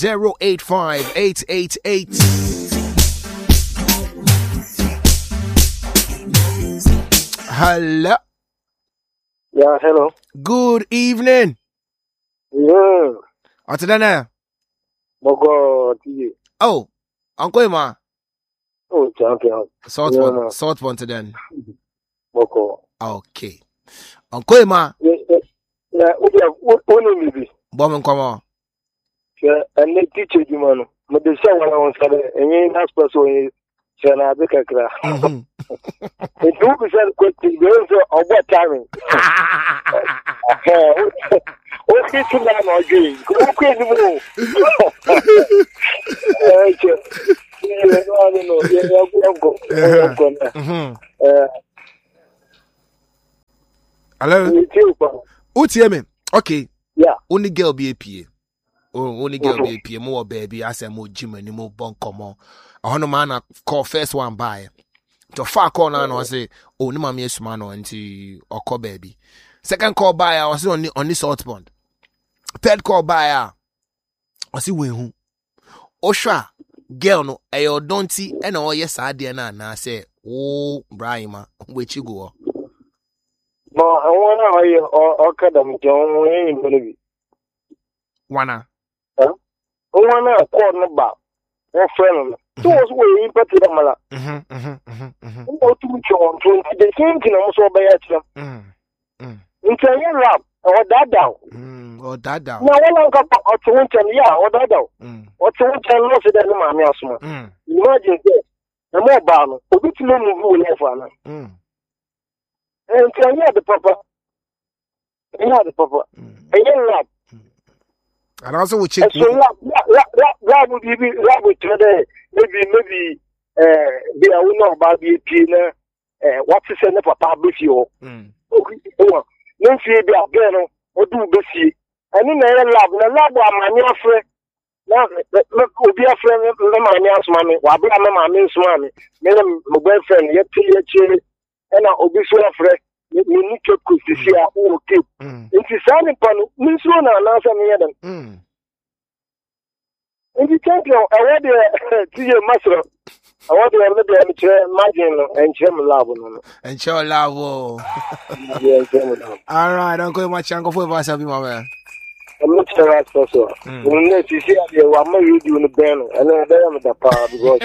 085-888. Hello. Yeah, hello. Good evening. Yeah. What's the name? Mogo TV. Oh, Uncle Emma. Oh, champion. Sort one to then. Mogo. Okay. Uncle Emma. Yeah, only maybe. Bomb come on. Yeah, and the teacher, you man. But the show when I was and you ain't asked person. Shana Bikakra. It will be said quickly, or what timing? Okay, to them again. Okay, hello. Utieme. Okay. Yeah. Only girl be a PA. Only girl be a PA. More baby. I say more Jim and more bon common. I want man call first one by. To far call now I say, oh no mammy is man until or call baby. Second call by I was on this outbound. Third call by I see who. Osha girl no ayo don't see and oh yes I did na say oh Brahima which you go. No, I wanna hear or Kadam John ain't gonna be. Wanna? Huh? Wanna call number. One friend. So was way impacted the mala. What to be on 20 the same thing also by them. Into a lab or that down. Or that down. Now, one got or to winter, yeah, or that down. Or to winter, no, so that my asthma. Imagine this. The more barn, a bit low who will have one. And so, yeah, the papa. Yeah, the papa. A young lab. And also we check. So, lab would be today. Maybe, they are not about the pina. What's the sender for public you? No fear be a girl or do busy. And in the lab, the lab, my near friend. Now, be a friend of my nearest mammy, while my means mammy, my boyfriend, yet tea, and I'll be so afraid. You need to cook to see our own kid. It's a signing pan, Miss Rona, and answer me. And you can't go, I want to your master. I want to have the imagine and Jim Lavo. And show Lavo. All right, don't go much uncle for us, my man. I'm not sure that's also. Unless you see, I'm you doing the banner, and then I'm the power because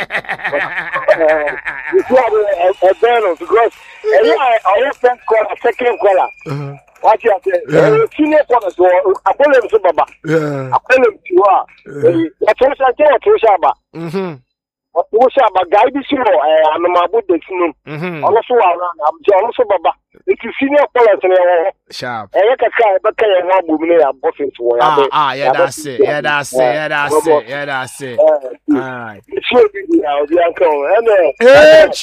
you have a banner because I have first color, second color. What you say? Senior color, so I call him Subaba. I call him Tua. What's also I tell you, Shaba. Shaba, guide the show. I'm a Mabu de Sinu. Also, I'm John Subaba. It's a senior color. Sharp. I can try, but I have women are buffing for yeah, that's it. Yeah, that's it. Yeah, that's it. Yeah, that's it. All right. It should be the uncle. It's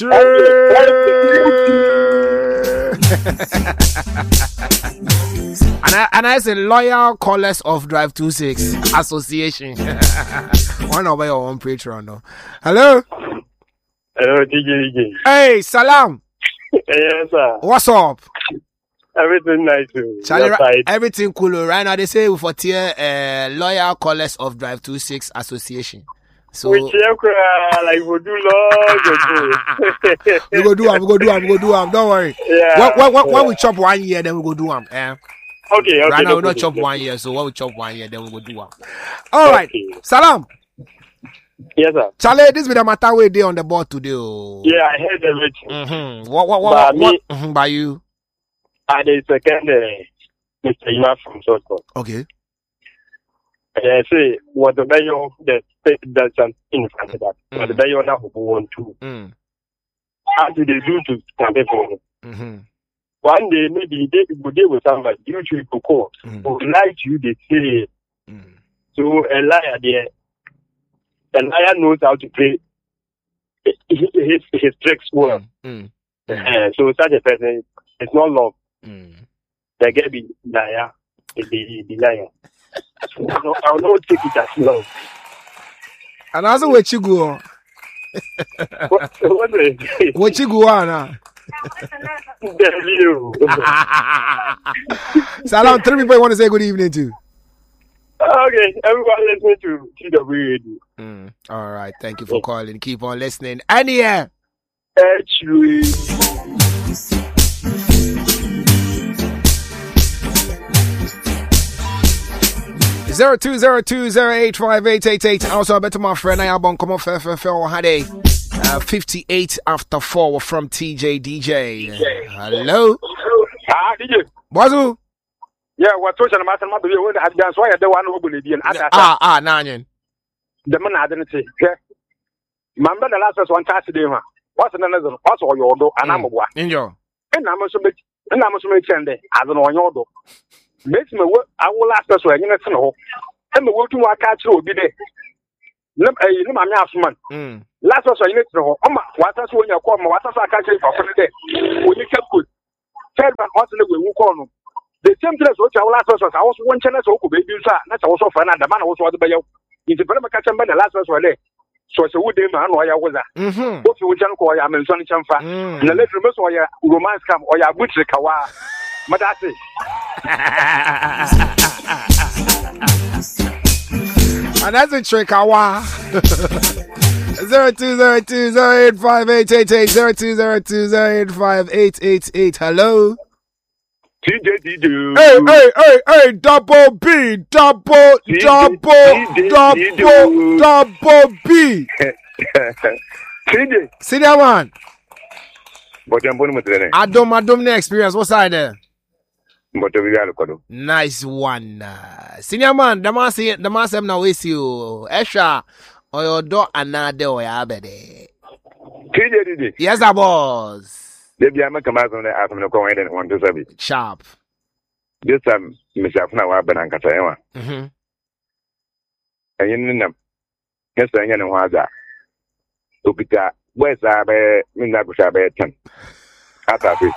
and I say Loyal Callers of Drive 26 Association. One over your own Patreon though. Hello. Hello, DJ. Hey, salam. Yes, sir. What's up? Everything nice too. Charlie, everything cool. Right now they say we for tier Loyal Callers of Drive 26 Association. So we like we do long we go do them. Don't worry. Yeah. When we chop 1 year, then we go do them. Okay. Right now we don't chop 1 year, so when we chop 1 year, then we go do them. All right. Salam. Yes, sir. Charlie, this be the matter we day on the board today. Oh. Yeah, I heard everything. What by you? The second Mr. Ima from Southport. Okay. I say what the mayor that that's in front of that. What the mayor now who want to. How do they do to campaign for him? One day maybe they with somebody you should go court. Or lie to you they say so a liar there. A liar knows how to play his tricks well. So such a person it's not love. They get be liar, the liar. I'll not take it as love. And also what you go? What you go on? Salam, three people want to say good evening to. Okay, everyone listening to TW. All right, thank you for calling. Keep on listening. And yeah. Actually. 0202085888. Also, I bet my friend I have on come off had a 58 after 4 from TJ DJ. Hello. DJ. Wazu. Yeah, what social matter matter you had done so I had the one who believe in Nanyan. The man I didn't say. Remember the last one Saturday. What's another? What's all your do? And I'm a one. Enjoy. And I'm so make Sunday. I don't know your do. Makes me work. I will ask us when you know. And the working work catch will be there. No, I'm not man. Last was I need to know. What else when you call me? What else I catch it for the day? When you kept good. Third man, what's the way we call them? The same place which I will ask us. I was one channel so could be used. That's also for another man. I was what the bayo. It's a very much catch the last was were there. So it's a wood man or I was there. What you would call I mean, Sonny Chamfa. And the letter most or your romance come or your butcher kawa. Madasi. And that's a trick, Awa. 0202085888 0202085888. Hello. TJ. Hey, double B. Double B. TJ. See that one? But I'm going to Adom experience. What's that there? But we got to nice one. Senior man, the man say now is you. Esha or your door another way abede. TJ. Yes, a boss. Maybe I'm a command on the atom of going and want to serve it. Sharp. This time, Miss Afna Banankatawa. And you know, yes, I know what that. Upita, where's Abe, Minabusabe 10. Atafi.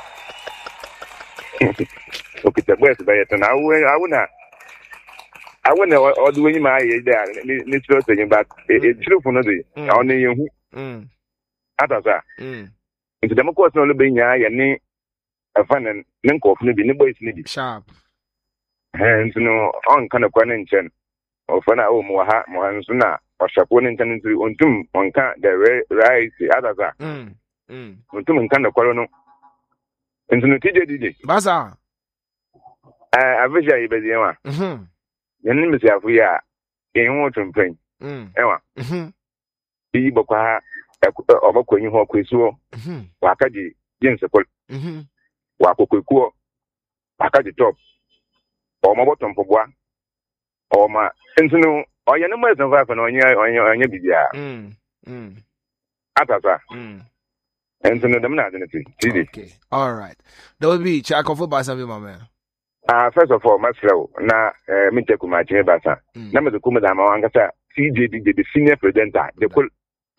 Upita, where's the 10? I wouldn't all doing my idea. It's not saying, but it's true for nothing. Only you. Atasa. Into the Mokos no being a fan and Ninko, the boys need sharp. And no on kind of connection or for now more sooner or Shapon intended to untum on the rise the other. Untum kind of colonel. Into the TJ. Baza. I wish I be the one. Your name is Yafia in water train. Ewa. Be Boka. Ọba kwenye ho kwesuo wakaji jinse kol wakokwekuo wakaji top ọma bottom pobwa ọma ntunu oye no more than 5 na onye bibia atasa ntunu dem na adeneti tidi. Okay, all right, that will be check off about something, my man. First of all, Maxwell na me take my chine basa na me kuma da ma wangasa CJD the senior presenter the kol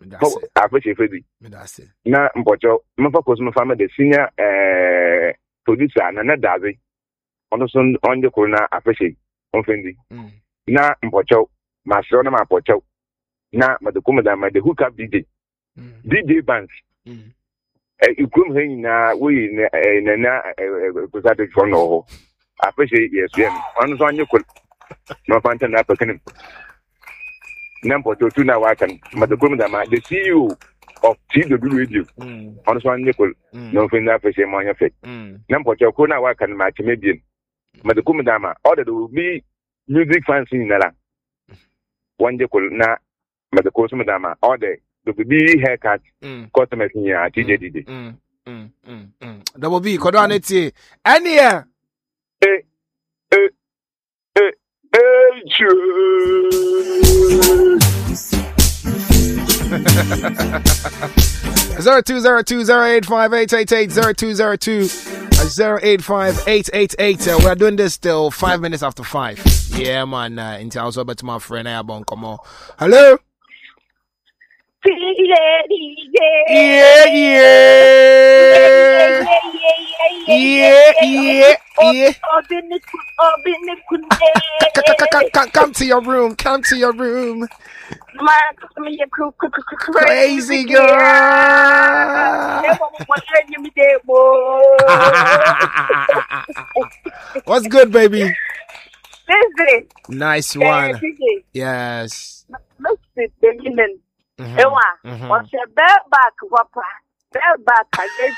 na mpocho mfocus mfama the senior producer na dazi ono so onje ko na afeshi onfendi na mpocho masro na mapocho na madukuma da the hook up DJ bands ikum he na we na kusate for no afeshi yes ono so onje ko mafanta na pekenim Number 2 now I can the CEO of TW Radio on one nickel no fin that for shame on your face. Number 2 now I can match median. Madakumidama order will be music fancy in Nala. One nickel na Madakosumadama order to be haircut customers in your TJD. That will be Kodoneti. And yeah. 0202085888 we're doing this till 5 minutes after 5. Yeah, man. Until I was over to my friend Abon. Come on. Hello. Yeah. Come to your room. Crazy girl. What's good, baby? Busy. Nice one. Yes. Let's sit the minute. Ewa, what's your bell back, Papa? Bell back, I get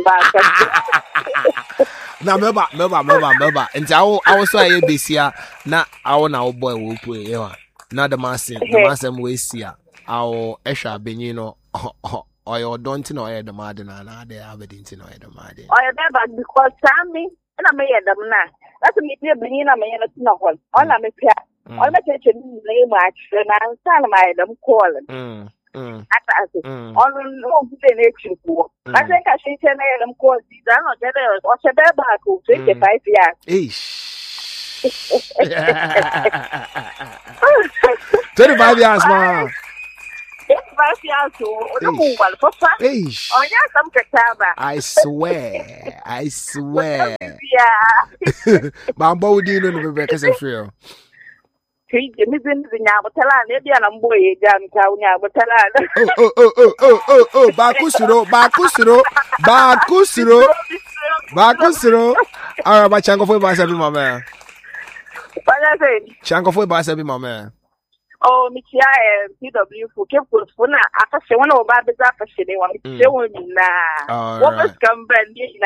to the back. Now, Melba. And I was say BCA. Now, our now boy will put you. Now the master we see. Our Esha Benino or your don't know the Madden and they have it into the Madden. Or your bell back because Sammy and I made them now. That's a media Benina may not one. All I'm a pair. All my attention name much, and I'm telling my them calling. All no good nature for. I think I should tell them call these are not generous. What's a bell back who 25 years? 25 years, ma. 25 years old. Oh, yeah, some Cataba. I swear. Yeah. Mambo didn't know Rebecca Safrio. See, the missing the Yabatala, maybe an boy, damn town Yabatala. Bakusiro. All right, my chango for Basabi, my man. What I say? Chango for Basabi, my man. Oh, Michia, PW for Kipus for now. After she went over the Zapashi, they want to show me now. What was come back?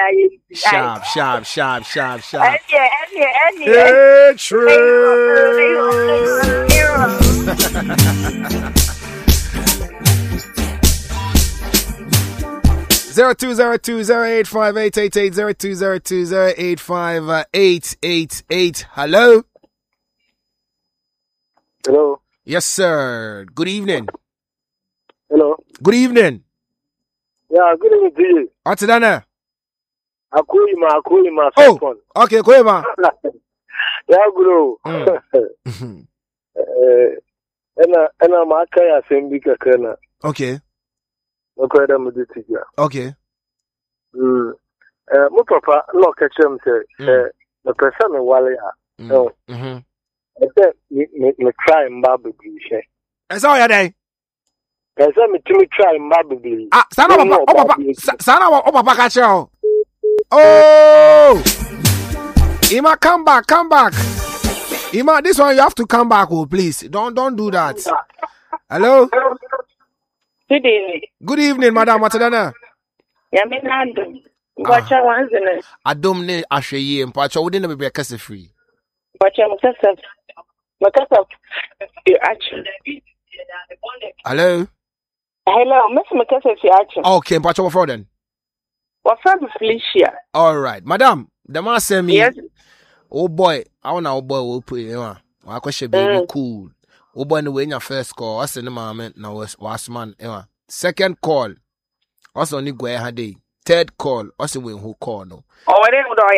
Sharp. Hey, true. 0202-085-888 0202-085-888. Hello. Hello. Yes, sir. Good evening. Hello. Good evening. Yeah, good evening to you. What's it done? Akuyima. Oh, okay, Koyima. Yeah, bro. Ena makaya sembi kakena. Okay. Okweda muditija. Okay. Mo papa no kachem say the person wale a. No. I said me try mba biblishe. Esa o ya dey. I said me try mba biblishe. Ah, sana papa catch you. Oh! Ima, come back. Ima, this one you have to come back, oh, please. Don't do that. Hello? Good evening. Good evening, Madam Matadana. Yamin Adam. Watch our ones in it. Adom ne Asheye, Mpacho, wouldn't be a case free. Watch your Macassav. Actually. Hello? Hello, Mr. Macassav. Okay, Mpacho, what then? What from Felicia? All right, Madam, the man sent me. Yes. Oh boy, I want our boy will put you on. I question baby cool. Oh boy, when your first call, I send the moment now was man. Second call, also only go ahead day. Third call, also when who call no. Oh, I didn't know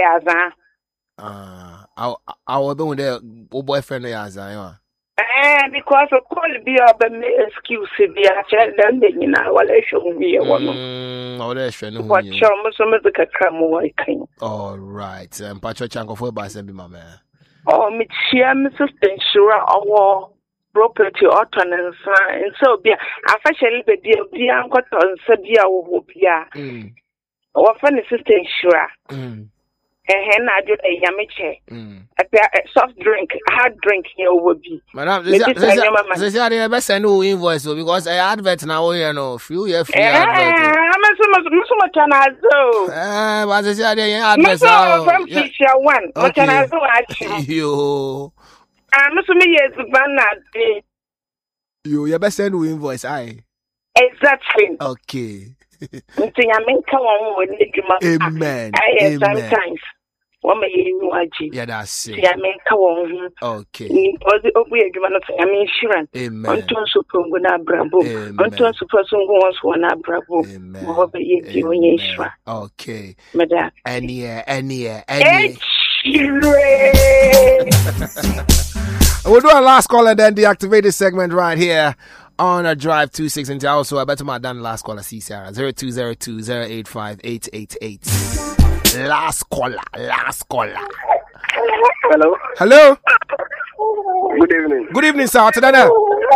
I will be with the old boyfriend. Because of call be up an excuse to be a child, then you know, while I show me a woman. What some of the cacamo. All right, and Patrick Chanko for Bassam, my man. Oh, Michia, Mrs. Insura, our property ordinance, and so be a fashion be uncle on Sabia or Pia. Or funny sister Insura. And I do a yamiche. A soft drink, hard drink here would be. Madam, this is the best I know invoice because I advert now, you know, few years free. I'm so can I do? What is the advert? From teacher one. What can I do? You. I'm so many years of Vanna. You best send invoice, I. Exactly. Okay. Amen. Sometimes. Yeah, that's it. Okay. Amen. Okay. We'll do our last call and then deactivate this segment right here on a Drive 26 and also I bet my done last caller see Sarah 0202-085-888. Last caller. Hello. Good evening, sir. Today now.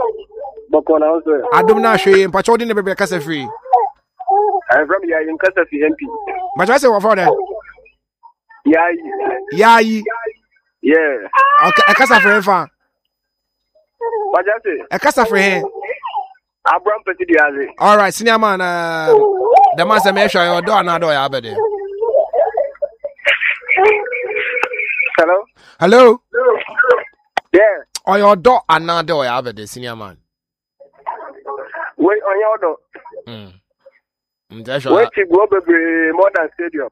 I don't know she in Pacho didn't be case free. I'm from here in Kasafi MP. But I say what for that? Yayi. Yeah. Okay, I can't for him. What you say? I can't for him. Abraham Petit Diazi. All right, senior man. The man say make sure your door and door abede. Hello. Hello. Yeah. Or your door and door abede, senior man. Wait on your door. Wait to go baby more than stadium.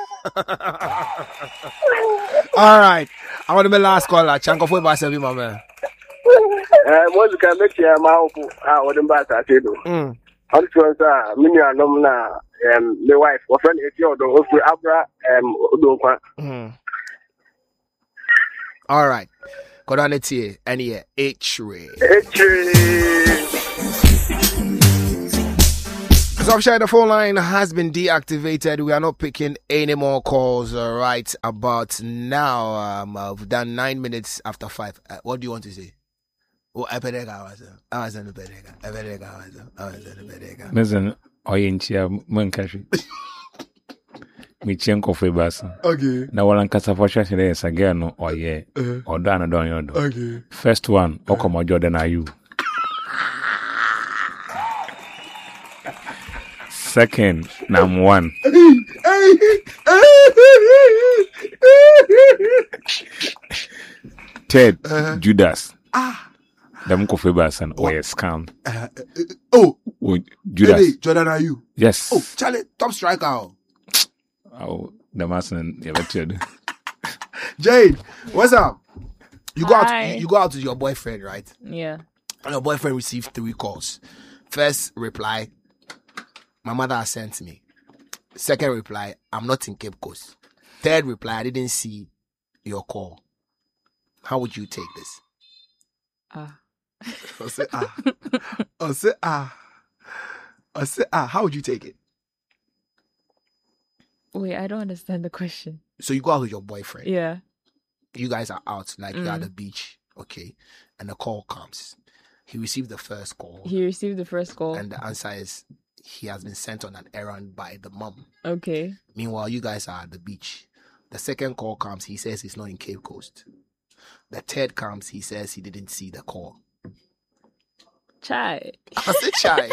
All right. I want to be last caller. Chanko for myself, my man. Once you can make your mouth, I wouldn't buy that table. I'm sure that many are not my wife, or friend, if you're the Abra, all right. Got on it here. And here, H-Ray. So, the phone line has been deactivated. We are not picking any more calls right about now. We've done 9 minutes after 5. What do you want to say? Listen, Oyenchia Munkashi. Michenko Febasa. Okay. Now, one Casafosha is again, or yeah, or Dana Don. Okay. First one, Okomo Jordan, are you? Second, number one. Third, Judas. Them Kofebas and or a scam. Judas. Hey, Jordan, are you? Yes. Oh, Charlie, top striker. Oh, the mason elected. Jade, what's up? You go Hi. out. You go out with your boyfriend, right? Yeah. And your boyfriend received 3 calls. First reply, my mother has sent me. Second reply, I'm not in Cape Coast. Third reply, I didn't see your call. How would you take this? I'll say how would you take it? Wait, I don't understand the question. So you go out with your boyfriend. Yeah. You guys are out, like you're at the beach, okay? And the call comes. He received the first call. And the answer is he has been sent on an errand by the mom. Okay. Meanwhile, you guys are at the beach. The second call comes, he says he's not in Cape Coast. The third comes, he says he didn't see the call. Chai. I said chai.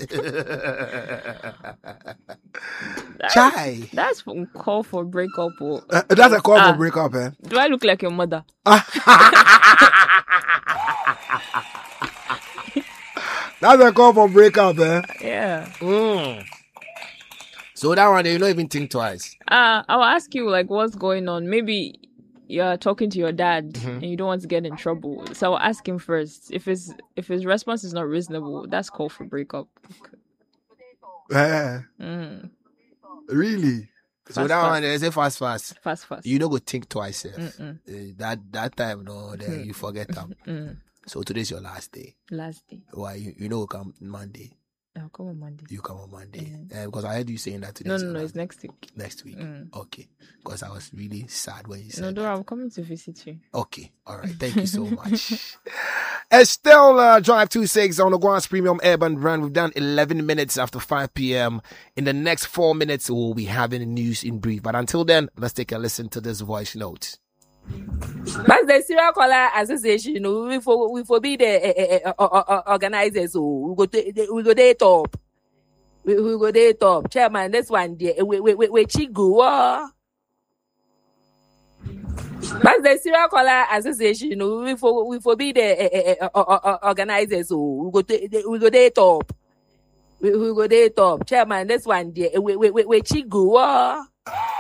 Chai. That's a call for breakup. That's a call for breakup, eh? Do I look like your mother? That's a call for breakup, eh? Yeah. So that one, you don't even think twice. I'll ask you, like, what's going on. Maybe you're talking to your dad and you don't want to get in trouble. So I'll ask him first. If his response is not reasonable, that's call for breakup. Really? So that one is a fast. Fast. You don't go think twice. That time, no, then you forget them. So today's your last day. Why? You know, come Monday. I'll come on Monday. You come on Monday. Because I heard you saying that today. No, it's next week. Next week. Okay. Because I was really sad when you said No, Dora, I'm coming to visit you. Okay. All right. Thank you so much. Estelle Drive 26 on the Guans Premium Urban Brand. We've done 11 minutes after 5 p.m. In the next 4 minutes, we'll be having news in brief. But until then, let's take a listen to this voice note. But the Serial Caller Association, we forbid the organizers. We go there top. We go there top. Chairman, this one there. We chigo. But the Serial Caller Association, we forbid the organizers. We go there top. We go there top. Chairman, this one there. We chigo.